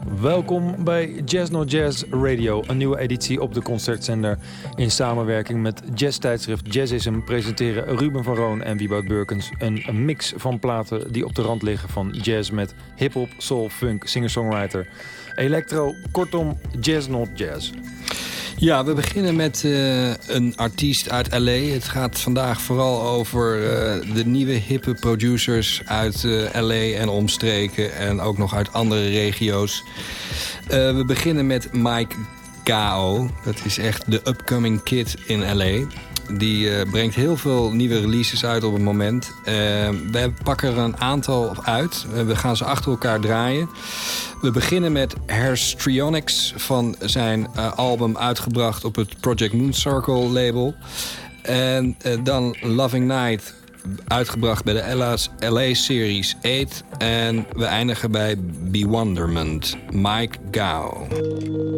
Welkom bij Jazz No Jazz Radio, een nieuwe editie op de Concertzender. In samenwerking met jazztijdschrift Jazzism presenteren Ruben van Roon en Wieboud Beukens een mix van platen die op de rand liggen van jazz met hip-hop, soul, funk, singer-songwriter, electro, kortom Jazz Not Jazz. Ja, we beginnen met een artiest uit L.A. Het gaat vandaag vooral over de nieuwe hippe producers uit L.A. en omstreken en ook nog uit andere regio's. We beginnen met Mike Gao. Dat is echt de upcoming kid in L.A. Die brengt heel veel nieuwe releases uit op het moment. We pakken er een aantal uit. We gaan ze achter elkaar draaien. We beginnen met Herstrionics van zijn album uitgebracht op het Project Moon Circle label. En dan Loving Night uitgebracht bij de LA Series 8. En we eindigen bij Bewonderment, Mike Gao.